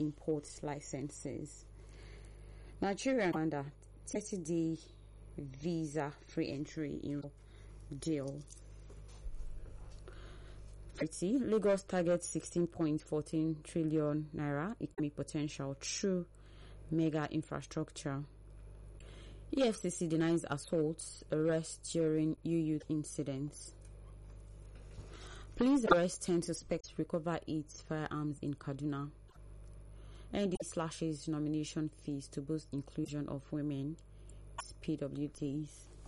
import licenses. Nigeria and Rwanda 30-day visa-free entry in deal. Lagos targets 16.14 trillion naira economic potential through mega infrastructure. EFCC denies assaults, arrests during UU incidents. Police arrest 10 suspects, recover 8 firearms in Kaduna. ND slashes nomination fees to boost inclusion of women as PWDs.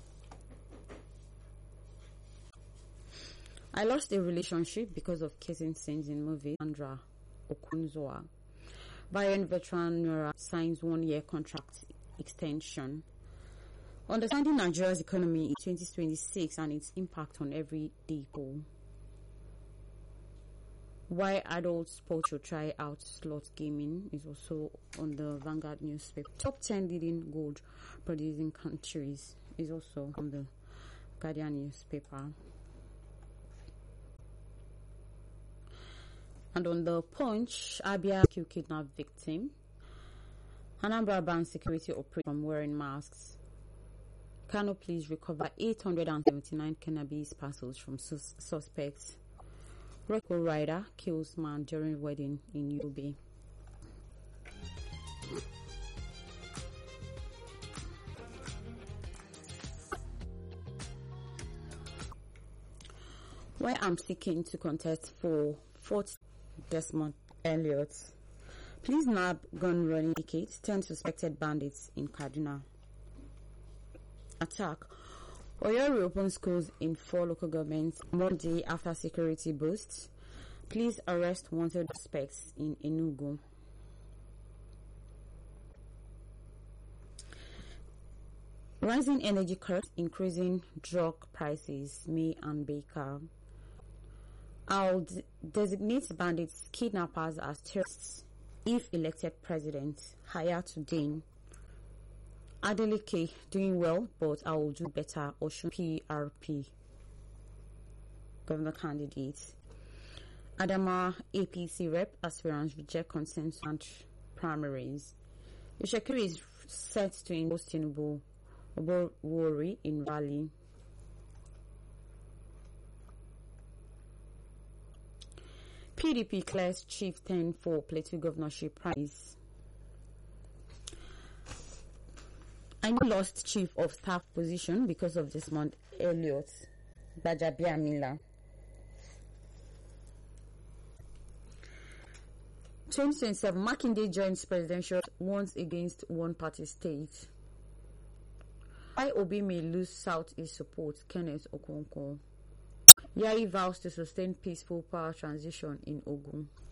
I lost a relationship because of kissing scenes in movie. Sandra Okunzoa. Bayern veteran Nora signs 1-year contract extension. Understanding Nigeria's economy in 2026 and its impact on everyday people. Why adult sports should try out slot gaming is also on the Vanguard newspaper. Top 10 leading gold producing countries is also on the Guardian newspaper. And on the Punch, Abia kidnap victim. Anambra bans security operation from wearing masks. Kano police recover 879 cannabis parcels from suspects. Record rider kills man during wedding in Yobe. Why I'm seeking to contest for 4th Desmond Elliott. Please nab gun running indicate 10 suspected bandits in Kaduna. Attack. Oyo reopen schools in 4 local governments Monday after security boosts. Please arrest wanted suspects in Enugu. Rising energy costs, increasing drug prices, May and Baker. I'll designate bandits, kidnappers as terrorists if elected president. Hire to Dane. Adeleke doing well, but I will do better. Osun PRP governor candidate. Adama APC rep aspirants reject consent and primaries. Ishekiri is set to endorse Tinubu Oborwori in Raleigh. PDP clears chieftain for Plateau governorship prize. I lost chief of staff position because of Desmond Elliott. Gbajabiamila. 2027 Makinde joins presidential once against one-party state. Why Obi may lose Southeast support, Kenneth Okonkwo. Yari vows to sustain peaceful power transition in Ogun.